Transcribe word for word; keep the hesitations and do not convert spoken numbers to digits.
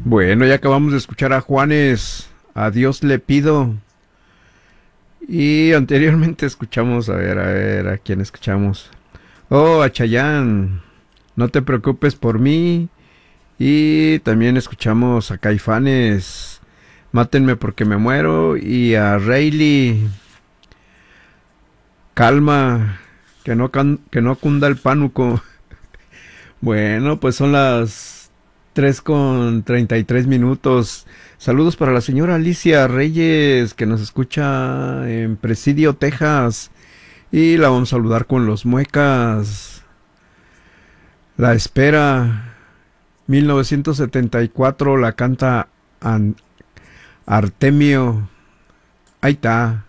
Bueno, ya acabamos de escuchar a Juanes, a Dios le pido. Y anteriormente escuchamos, a ver, a ver, ¿a quién escuchamos? Oh, a Chayanne, no te preocupes por mí. Y también escuchamos a Caifanes, mátenme porque me muero. Y a Rayleigh, calma, que no, can, que no cunda el pánuco. Bueno, pues son las tres con treinta y tres minutos. Saludos para la señora Alicia Reyes, que nos escucha en Presidio, Texas. Y la vamos a saludar con los muecas. La espera. mil novecientos setenta y cuatro la canta An Artemio. Ahí está.